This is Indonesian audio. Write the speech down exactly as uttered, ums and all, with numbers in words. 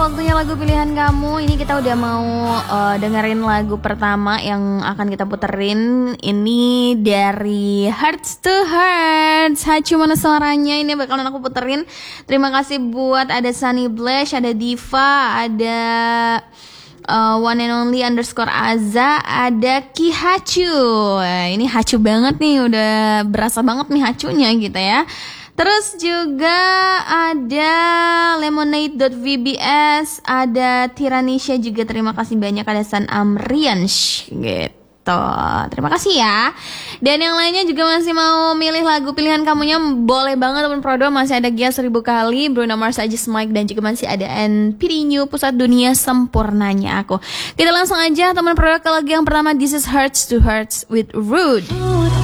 Waktunya lagu pilihan kamu. Ini kita udah mau uh, dengerin lagu pertama yang akan kita puterin. Ini dari Hearts to Hearts, Hachu mana suaranya. Ini bakalan aku puterin. Terima kasih buat ada Sunny Blash, ada Diva, ada uh, One and Only underscore Aza, ada Ki Hachu. Ini Hachu banget nih, udah berasa banget nih Hachunya gitu ya. Terus juga ada lemonade.vbs, ada Tiranisha juga, terima kasih banyak, ada San Amriansh gitu. Terima kasih ya. Dan yang lainnya juga masih mau milih lagu pilihan kamunya, boleh banget teman Prodo. Masih ada Gia seribu kali, Bruno Mars, Ajis Mike, dan juga masih ada N P D New, Pusat Dunia Sempurnanya Aku. Kita langsung aja teman Prodo ke lagu yang pertama, This is Hearts to Hearts with Rude.